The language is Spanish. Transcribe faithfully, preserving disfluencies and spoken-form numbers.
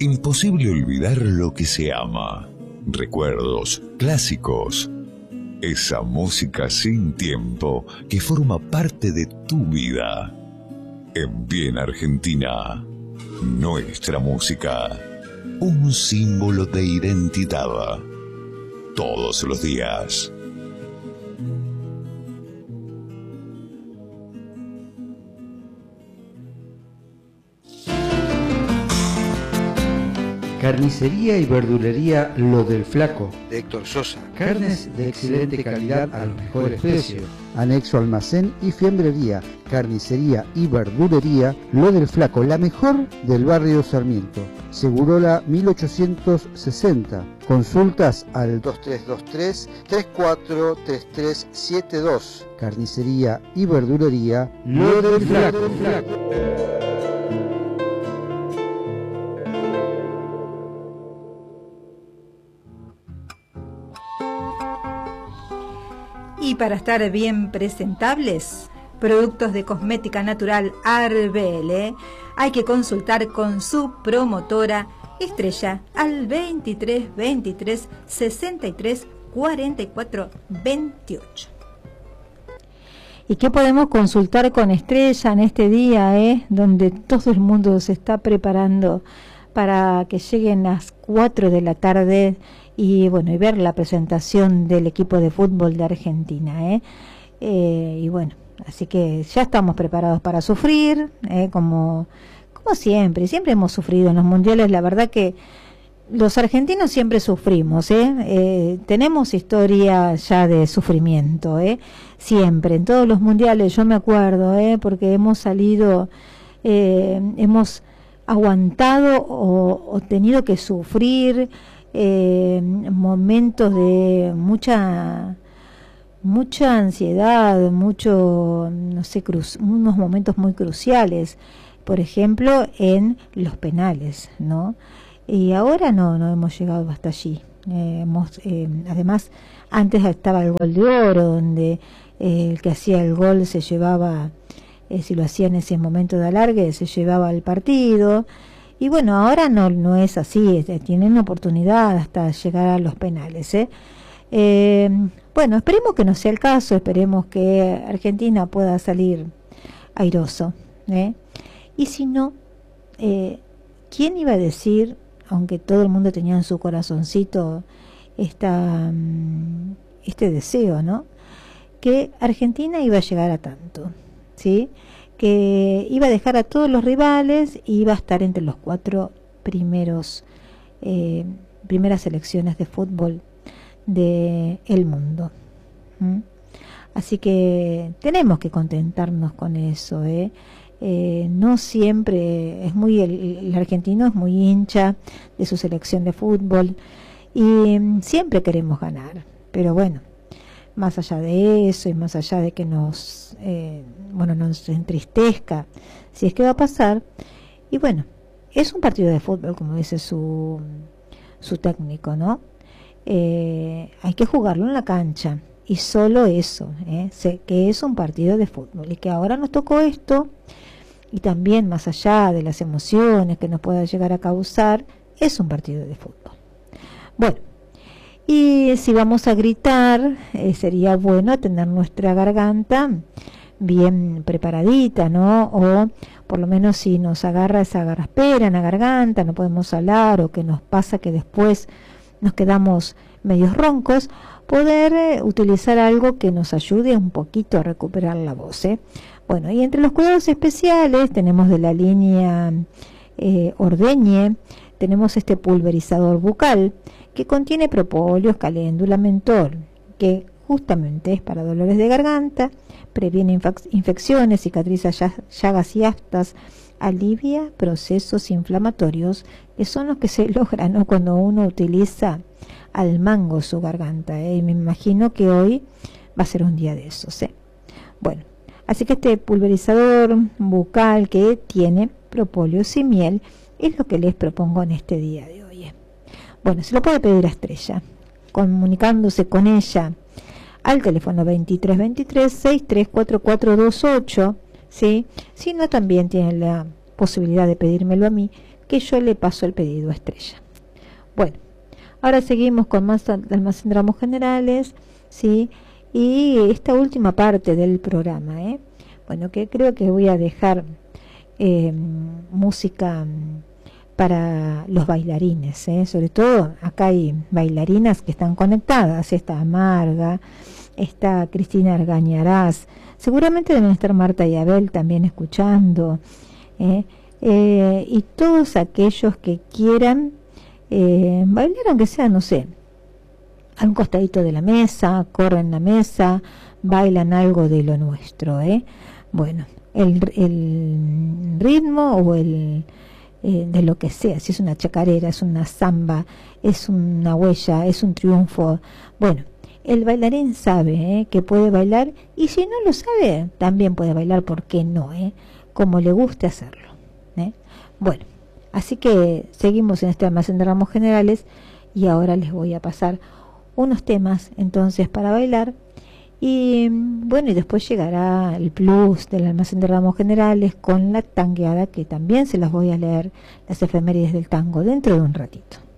Imposible olvidar lo que se ama. Recuerdos, clásicos. Esa música sin tiempo que forma parte de tu vida. En Bien Argentina, nuestra música, un símbolo de identidad. Todos los días. Carnicería y verdulería Lo del Flaco, de Héctor Sosa. Carnes de excelente calidad a los mejores precios. Anexo almacén y fiambrería. Carnicería y verdulería Lo del Flaco, la mejor del barrio Sarmiento. Segurola mil ochocientos sesenta. Consultas al dos tres dos tres, tres cuatro tres tres siete dos. Carnicería y verdulería Lo del Flaco. Y para estar bien presentables, productos de cosmética natural Arbele, hay que consultar con su promotora Estrella al veintitrés veintitrés sesenta y tres cuarenta y cuatro veintiocho. ¿Y qué podemos consultar con Estrella en este día, eh? donde todo el mundo se está preparando para que lleguen las cuatro de la tarde y bueno, y ver la presentación del equipo de fútbol de Argentina, ¿eh? Eh, y bueno, así que ya estamos preparados para sufrir, ¿eh? como, como siempre, siempre hemos sufrido en los mundiales. La verdad que los argentinos siempre sufrimos, ¿eh? Eh, tenemos historia ya de sufrimiento, ¿eh? Siempre, en todos los mundiales, yo me acuerdo, ¿eh? porque hemos salido, eh, hemos aguantado o, o tenido que sufrir Eh, momentos de mucha mucha ansiedad, mucho, no sé, cruz, unos momentos muy cruciales, por ejemplo en los penales, ¿no? Y ahora no, no hemos llegado hasta allí. Eh, hemos, eh, además, antes estaba el gol de oro, donde eh, el que hacía el gol se llevaba, eh, si lo hacía en ese momento de alargue, se llevaba el partido. Y bueno, ahora no, no es así, tienen oportunidad hasta llegar a los penales, ¿eh? Eh, bueno, esperemos que no sea el caso, esperemos que Argentina pueda salir airoso, ¿eh? Y si no, eh, ¿quién iba a decir, aunque todo el mundo tenía en su corazoncito esta, este deseo, ¿no?, que Argentina iba a llegar a tanto, ¿sí?, que iba a dejar a todos los rivales y iba a estar entre los cuatro primeros eh, primeras selecciones de fútbol del mundo. ¿Mm? Así que tenemos que contentarnos con eso, ¿eh? Eh, no siempre es muy el, el argentino es muy hincha de su selección de fútbol y mm, siempre queremos ganar, pero bueno, más allá de eso y más allá de que nos eh, bueno, nos entristezca si es que va a pasar, y bueno, es un partido de fútbol, como dice su su técnico, ¿no? Eh, hay que jugarlo en la cancha y solo eso, ¿eh? Sé que es un partido de fútbol y que ahora nos tocó esto, y también más allá de las emociones que nos pueda llegar a causar, es un partido de fútbol. Bueno, y si vamos a gritar, eh, sería bueno tener nuestra garganta bien preparadita, ¿no? O por lo menos si nos agarra esa garraspera en la garganta, no podemos hablar, o que nos pasa que después nos quedamos medios roncos, poder eh, utilizar algo que nos ayude un poquito a recuperar la voz, ¿eh? Bueno, y entre los cuidados especiales tenemos de la línea eh, Ordeñe, tenemos este pulverizador bucal que contiene propóleo, caléndula, mentol, que justamente es para dolores de garganta, previene infecciones, cicatriza llagas y aftas, alivia procesos inflamatorios, que son los que se logran, ¿no?, cuando uno utiliza al mango su garganta, ¿eh? Y me imagino que hoy va a ser un día de esos, ¿eh? Bueno, así que este pulverizador bucal que tiene propóleo y miel es lo que les propongo en este día de hoy, ¿eh? Bueno, se lo puede pedir a Estrella, comunicándose con ella al teléfono veintitrés veintitrés sesenta y tres cuarenta y cuatro veintiocho, ¿sí? Si no, también tiene la posibilidad de pedírmelo a mí, que yo le paso el pedido a Estrella. Bueno, ahora seguimos con más Almacén de Ramos Generales, ¿sí? Y esta última parte del programa, ¿eh? Bueno, que creo que voy a dejar eh, música para los bailarines, ¿eh? Sobre todo acá hay bailarinas que están conectadas, está Amarga, está Cristina Argañarás, seguramente deben estar Marta y Abel también escuchando, ¿eh? Eh, y todos aquellos que quieran eh, bailar, aunque sea, no sé, a un costadito de la mesa, corren la mesa, bailan algo de lo nuestro, ¿eh? Bueno, el, el ritmo o el eh, de lo que sea, si es una chacarera, es una samba, es una huella, es un triunfo, bueno, el bailarín sabe ¿eh? que puede bailar, y si no lo sabe, también puede bailar, ¿por qué no? ¿eh? Como le guste hacerlo, ¿eh? Bueno, así que seguimos en este Almacén de Ramos Generales, y ahora les voy a pasar unos temas entonces para bailar, y bueno, y después llegará el plus del Almacén de Ramos Generales con la tangueada, que también se las voy a leer, las efemérides del tango, dentro de un ratito.